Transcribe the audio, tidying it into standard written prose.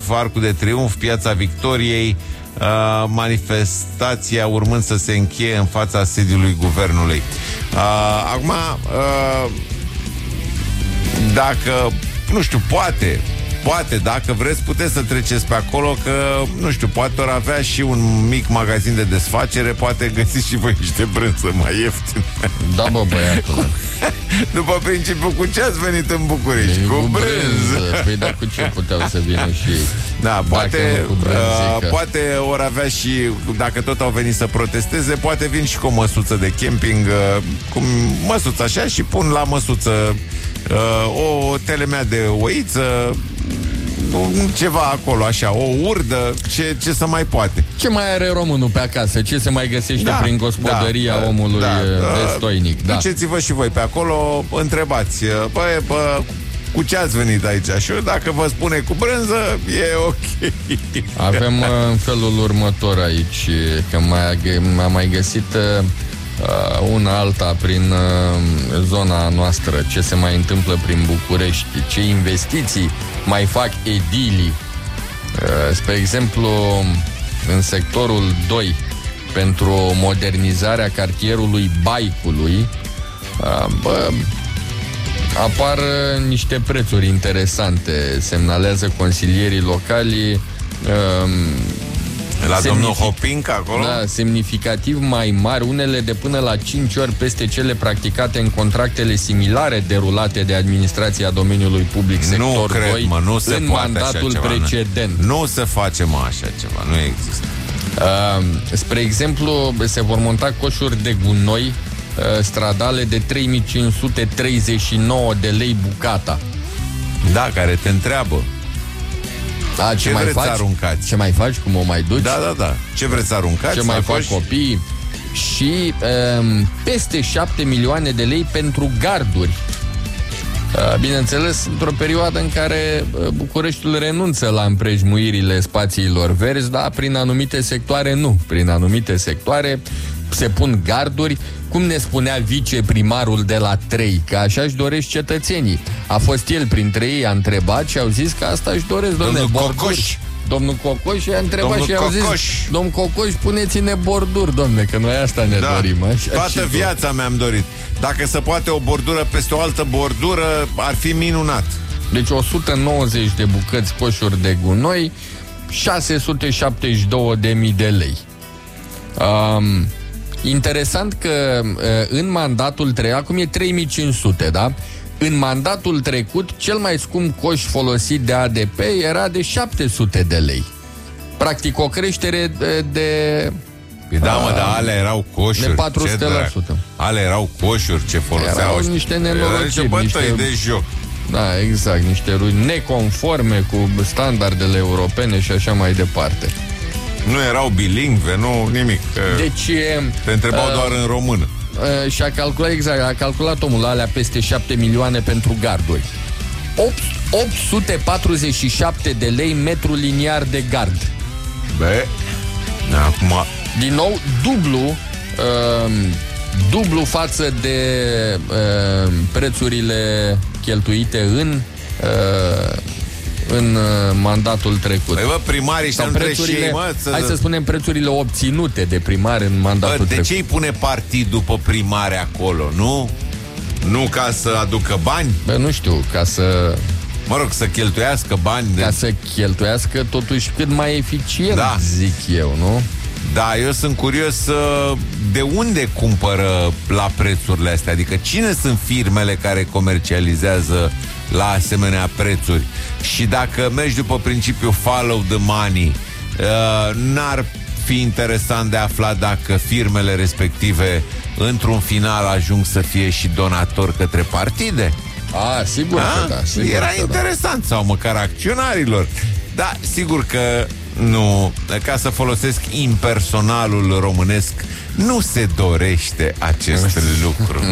Arcul de Triunf, Piața Victoriei, manifestația urmând să se încheie în fața sediului guvernului. Acum, dacă, nu știu, poate, dacă vreți, puteți să treceți pe acolo, că, nu știu, poate ori avea și un mic magazin de desfacere, poate găsiți și voi niște brânză mai ieftin. Da, bă, băiatul. După principiu, cu ce ați venit în București? Cu brânză. Păi da, cu ce puteau să vină și ei? Da, poate ori avea și, dacă tot au venit să protesteze, poate vin și cu o măsuță de camping, cu măsuță așa, și pun la măsuță o telemea de oiță, ceva acolo, așa, o urdă, ce să mai poate. Ce mai are românul pe acasă? Ce se mai găsește prin gospodăria omului destoinic? Duceți-vă și voi pe acolo, întrebați, cu ce ați venit aici? Și dacă vă spune cu brânză, e ok. Avem în felul următor aici, că am mai găsit una alta prin zona noastră, ce se mai întâmplă prin București, ce investiții mai fac edilii. Spre exemplu, în sectorul 2, pentru modernizarea cartierului Baicului, apar niște prețuri interesante, semnalează consilierii locali. La domnul Hopinca acolo? Da, semnificativ mai mari, unele de până la 5 ori peste cele practicate în contractele similare derulate de administrația domeniului public sector 2 în mandatul precedent. Nu se face, așa ceva, nu există. Spre exemplu, se vor monta coșuri de gunoi stradale de 3539 de lei bucata. Da, care te întreabă. Ce mai faci? Aruncați? Ce mai faci? Cum o mai duci? Da. Ce vreți să aruncați? Ce mai fac copiii? Și peste 7 milioane de lei pentru garduri. Bineînțeles, într-o perioadă în care Bucureștiul renunță la împrejmuirile spațiilor verzi, dar prin anumite sectoare nu. Prin anumite sectoare se pun garduri, cum ne spunea viceprimarul de la 3, că așa își doresc cetățenii. A fost el printre ei, a întrebat și au zis că asta își doresc, domnule, borduri. Domnul Cocoș i-a întrebat și au zis: domnul Cocoș, puneți-ne borduri, domne, că noi asta ne dorim. Așa, toată viața mi-am dorit. Dacă se poate o bordură peste o altă bordură, ar fi minunat. Deci 190 de bucăți coșuri de gunoi, 672.000 de lei. Interesant că în mandatul acum e 3500, da? În mandatul trecut, cel mai scump coș folosit de ADP era de 700 de lei. Practic o creștere de da, mă, dar alea erau coșuri. De 400%. Alea erau coșuri ce foloseau. Erau niște nenorociri, niște de joc. Da, exact, niște runi neconforme cu standardele europene și așa mai departe. Nu erau bilingve, nu nimic. Deci te întrebau doar în română. Și a calculat omul alea peste 7 milioane pentru garduri. 847 de lei metru liniar de gard. Acum din nou dublu față de prețurile cheltuite în mandatul trecut. Păi bă, primarii și prețurile, hai să spunem prețurile obținute de primar în mandatul trecut. De ce îi pune partid după primare acolo, nu? Nu ca să aducă bani? Bă, nu știu, ca să... Mă rog, să cheltuiască bani. Ca să cheltuiască totuși cât mai eficient, zic eu, nu? Da, eu sunt curios de unde cumpără la prețurile astea. Adică cine sunt firmele care comercializează la asemenea prețuri? Și dacă mergi după principiul follow the money, n-ar fi interesant de aflat dacă firmele respective într-un final ajung să fie și donatori către partide? Sigur că da. Era interesant, sau măcar acționarilor. Da, sigur că nu, ca să folosesc impersonalul românesc, nu se dorește acest lucru.